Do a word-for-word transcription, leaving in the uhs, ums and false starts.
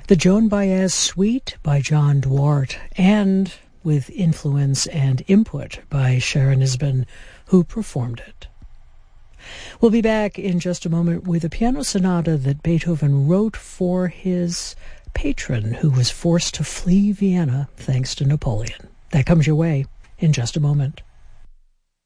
The Joan Baez Suite by John Duarte, and with influence and input by Sharon Isbin, who performed it. We'll be back in just a moment with a piano sonata that Beethoven wrote for his patron, who was forced to flee Vienna thanks to Napoleon. That comes your way in just a moment.